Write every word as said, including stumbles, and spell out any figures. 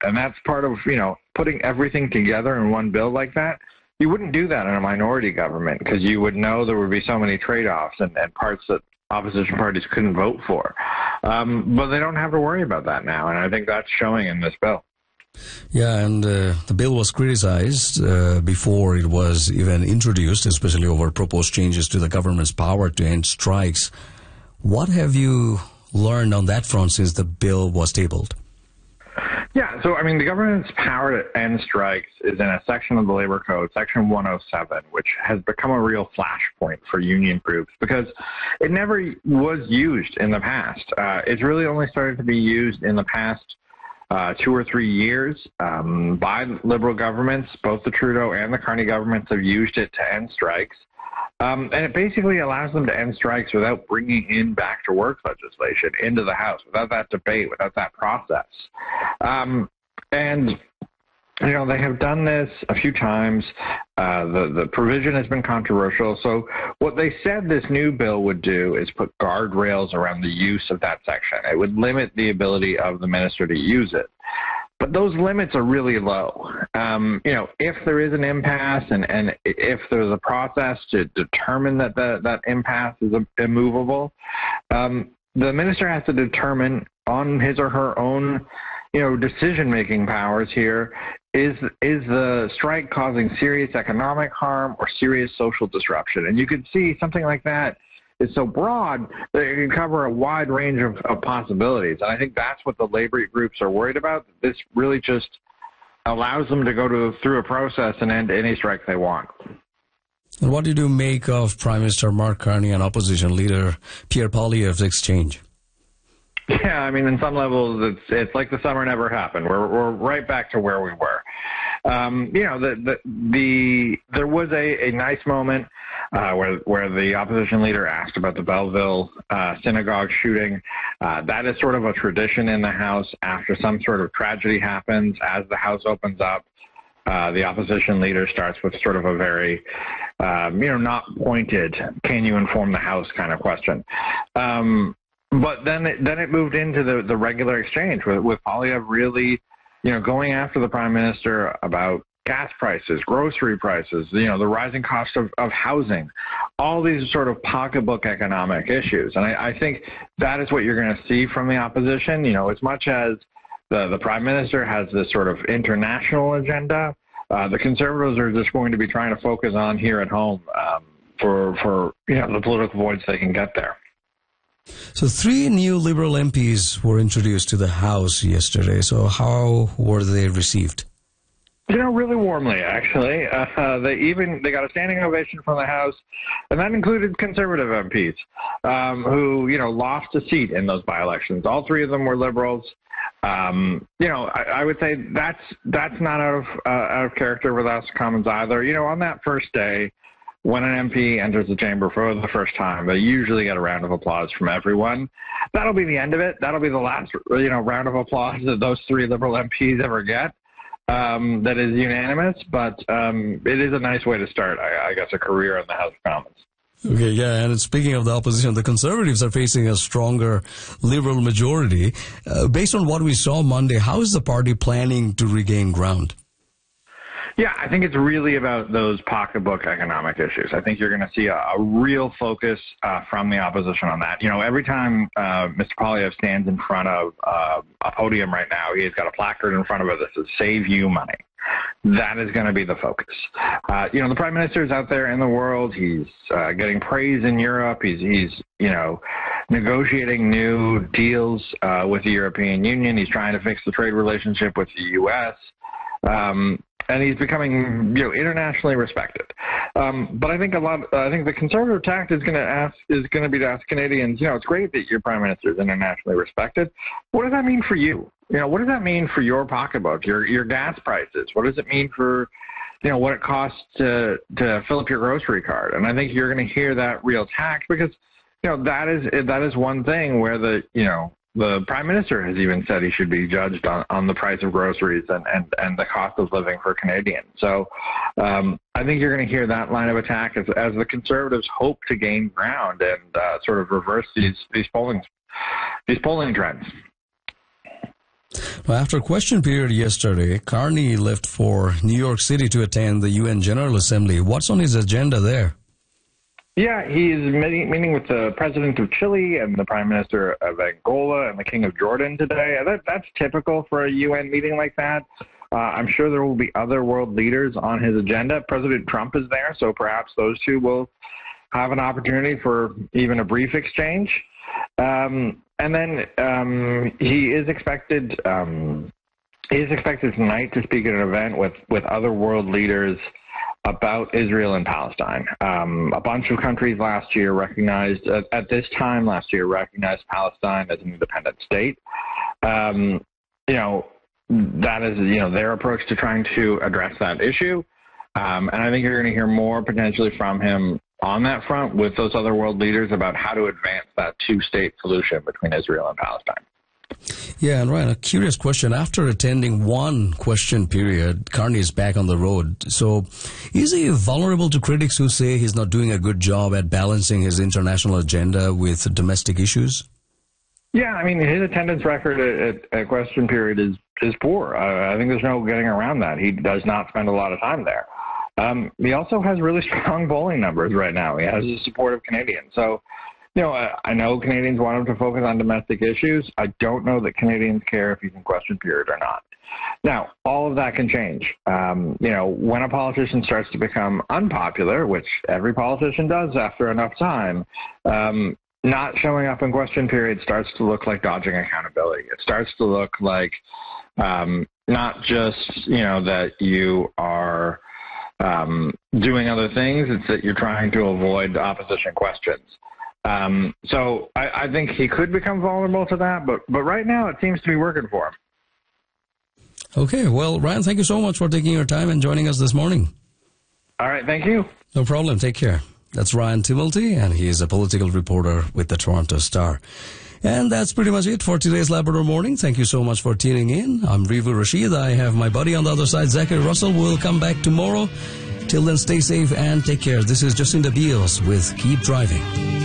And that's part of, you know, putting everything together in one bill like that. You wouldn't do that in a minority government because you would know there would be so many trade-offs and, and parts that opposition parties couldn't vote for. Um, but they don't have to worry about that now, and I think that's showing in this bill. Yeah, and uh, the bill was criticized uh, before it was even introduced, especially over proposed changes to the government's power to end strikes. What have you learned on that front since the bill was tabled? Yeah, so, I mean, the government's power to end strikes is in a section of the Labor Code, Section one oh seven, which has become a real flashpoint for union groups because it never was used in the past. Uh, it's really only started to be used in the past uh, two or three years um, by Liberal governments. Both the Trudeau and the Carney governments have used it to end strikes. Um, and it basically allows them to end strikes without bringing in back-to-work legislation into the House, without that debate, without that process. Um, and, you know, they have done this a few times. Uh, the, the provision has been controversial. So what they said this new bill would do is put guardrails around the use of that section. It would limit the ability of the minister to use it. But those limits are really low. Um, you know, if there is an impasse and, and if there's a process to determine that the, that impasse is immovable, um, the minister has to determine on his or her own, you know, decision-making powers here, is is the strike causing serious economic harm or serious social disruption? And you can see something like that is so broad that it can cover a wide range of, of possibilities. And I think that's what the labor groups are worried about. This really just allows them to go to, through a process and end any strike they want. And what did you make of Prime Minister Mark Carney and opposition leader Pierre Poilievre's exchange? Yeah, I mean, in some levels, it's it's like the summer never happened. We're we're right back to where we were. Um, you know, the the, the there was a, a nice moment uh, where where the opposition leader asked about the Belleville uh, synagogue shooting. Uh, that is sort of a tradition in the House. After some sort of tragedy happens, as the House opens up, uh, the opposition leader starts with sort of a very, um, you know, not pointed, can you inform the House kind of question. Um, But then it, then it moved into the, the regular exchange with, with Poilievre really, you know, going after the Prime Minister about gas prices, grocery prices, you know, the rising cost of, of housing, all these sort of pocketbook economic issues. And I, I think that is what you're going to see from the opposition. You know, as much as the, the Prime Minister has this sort of international agenda, uh, the Conservatives are just going to be trying to focus on here at home um, for, for, you know, the political voids they can get there. So three new Liberal M Ps were introduced to the House yesterday. So how were they received? You know, really warmly, actually. Uh, they even they got a standing ovation from the House, and that included Conservative M Ps um, who, you know, lost a seat in those by-elections. All three of them were Liberals. Um, you know, I, I would say that's that's not out of uh, out of character with us Commons either. You know, on that first day, when an M P enters the chamber for the first time, they usually get a round of applause from everyone. That'll be the end of it. That'll be the last, you know, round of applause that those three Liberal M Ps ever get. Um, that is unanimous, but um, it is a nice way to start, I, I guess, a career in the House of Commons. Okay, yeah, and speaking of the opposition, the Conservatives are facing a stronger Liberal majority. Uh, based on what we saw Monday, how is the party planning to regain ground? Yeah, I think it's really about those pocketbook economic issues. I think you're going to see a, a real focus uh, from the opposition on that. You know, every time uh, Mister Poilievre stands in front of uh, a podium right now, he's got a placard in front of it that says, "Save you money." That is going to be the focus. Uh, you know, the Prime Minister is out there in the world. He's uh, getting praise in Europe. He's, he's you know, negotiating new deals uh, with the European Union. He's trying to fix the trade relationship with the U S Um And he's becoming, you know, internationally respected. Um, but I think a lot. I think the Conservative tact is going to ask is going to be to ask Canadians. You know, it's great that your Prime Minister is internationally respected. What does that mean for you? You know, what does that mean for your pocketbook, your your gas prices? What does it mean for, you know, what it costs to to fill up your grocery cart? And I think you're going to hear that real tact because, you know, that is that is one thing where the you know. The Prime Minister has even said he should be judged on, on the price of groceries and, and, and the cost of living for Canadians. So um, I think you're going to hear that line of attack as, as the Conservatives hope to gain ground and uh, sort of reverse these these polling these polling trends. Well, after question period yesterday, Carney left for New York City to attend the U N General Assembly. What's on his agenda there? Yeah, he's meeting, meeting with the president of Chile and the prime minister of Angola and the king of Jordan today. That, that's typical for a U N meeting like that. Uh, I'm sure there will be other world leaders on his agenda. President Trump is there, so perhaps those two will have an opportunity for even a brief exchange. Um, and then um, he is expected um, he is expected tonight to speak at an event with, with other world leaders about Israel and Palestine. Um, a bunch of countries last year recognized, at, at this time last year, recognized Palestine as an independent state. Um, you know, that is, you know, their approach to trying to address that issue. Um, and I think you're going to hear more potentially from him on that front with those other world leaders about how to advance that two-state solution between Israel and Palestine. Yeah, and Ryan, a curious question. After attending one question period, Carney is back on the road. So is he vulnerable to critics who say he's not doing a good job at balancing his international agenda with domestic issues? Yeah, I mean, his attendance record at, at, at question period is, is poor. Uh, I think there's no getting around that. He does not spend a lot of time there. Um, he also has really strong polling numbers right now. He has the support of Canadians. So, you know, I, I know Canadians want him to focus on domestic issues. I don't know that Canadians care if he's in question period or not. Now, all of that can change. Um, you know, when a politician starts to become unpopular, which every politician does after enough time, um, not showing up in question period starts to look like dodging accountability. It starts to look like um, not just, you know, that you are um, doing other things, it's that you're trying to avoid opposition questions. Um, so I, I think he could become vulnerable to that, but, but right now it seems to be working for him. Okay, well, Ryan, thank you so much for taking your time and joining us this morning. All right, thank you. No problem. Take care. That's Ryan Tumulty, and he is a political reporter with the Toronto Star. And that's pretty much it for today's Labrador Morning. Thank you so much for tuning in. I'm Rivu Rashid. I have my buddy on the other side, Zachary Russell. We'll come back tomorrow. Till then, stay safe and take care. This is Jacinda Beals with Keep Driving.